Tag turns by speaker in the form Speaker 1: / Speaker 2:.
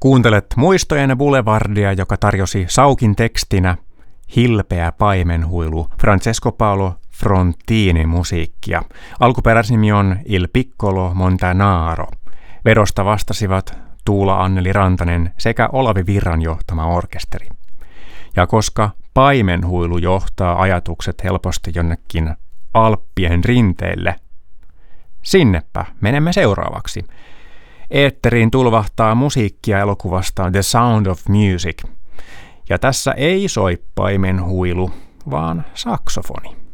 Speaker 1: Kuuntelet Muistojen Boulevardia, joka tarjosi Saukin tekstinä hilpeä paimenhuilu Francesco Paolo Frontini musiikkia. Alkuperäisnimi on Il Piccolo Montanaro. Vedosta vastasivat Tuula Anneli Rantanen sekä Olavi Virran johtama orkesteri. Ja koska paimenhuilu johtaa ajatukset helposti jonnekin Alppien rinteille, sinnepä menemme seuraavaksi. Eetteriin tulvahtaa musiikkia elokuvasta The Sound of Music. Ja tässä ei soi paimenhuilu, vaan saksofoni.